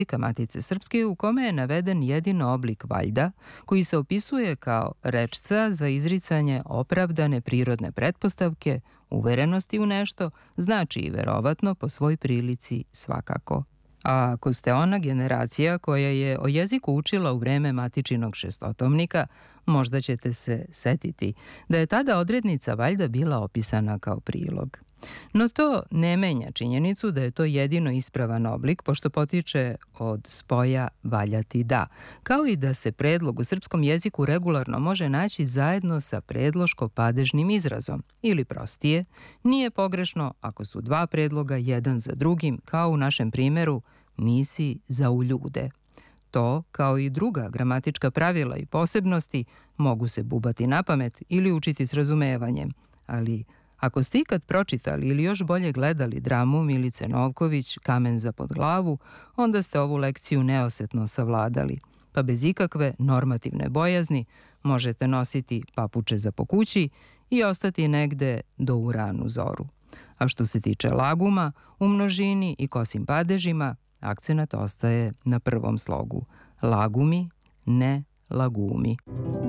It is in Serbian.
Matice Srpske u kome je naveden jedino oblik valjda koji se opisuje kao rečca za izricanje opravdane prirodne pretpostavke, uverenosti u nešto, znači i verovatno po svoj prilici svakako. A ako ste ona generacija koja je o jeziku učila u vreme matičinog šestotomnika, možda ćete se setiti da je tada odrednica valjda bila opisana kao prilog. No to ne menja činjenicu da je to jedino ispravan oblik, pošto potiče od spoja valjati da, kao i da se predlog u srpskom jeziku regularno može naći zajedno sa predloško-padežnim izrazom, ili prostije, nije pogrešno ako su dva predloga jedan za drugim, kao u našem primeru nisi za u ljude. To, kao i druga gramatička pravila i posebnosti, mogu se bubati na pamet ili učiti s razumevanjem, ali ako ste ikad pročitali ili još bolje gledali dramu Milice Novković Kamen za pod glavu, onda ste ovu lekciju neosetno savladali, pa bez ikakve normativne bojazni možete nositi papuče za po kući i ostati negde do u ranu zoru. A što se tiče laguma, u množini i kosim padežima, akcenat ostaje na prvom slogu. Lagumi, ne lagumi.